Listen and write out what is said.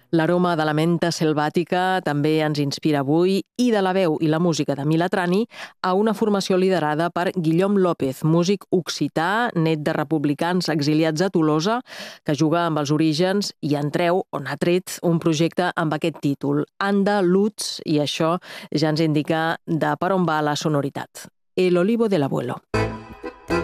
L'aroma de la menta selvàtica també ens inspira avui i de la veu i la música de Milatrani a una formació liderada per Guillaume López, músic occità, net de republicans exiliats a Tolosa, que juga amb els orígens i en treu, on ha tret, un projecte amb aquest títol, Andaluz, i això ja ens indica de per on va la sonoritat. El olivo del abuelo.